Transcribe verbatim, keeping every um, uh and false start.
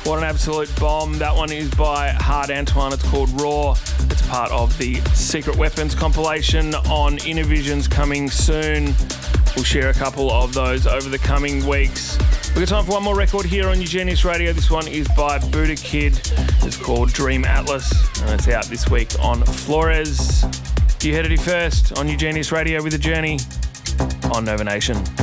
What an absolute bomb. That one is by Hard Antoine. It's called Raw. It's part of the Secret Weapons compilation on Innovisions coming soon. We'll share a couple of those over the coming weeks. We've got time for one more record here on Eugenius Radio. This one is by Buddha Kid. It's called Dream Atlas, and it's out this week on Flores. You heard it here first on Eugenius Radio with The Journey on Nova Nation.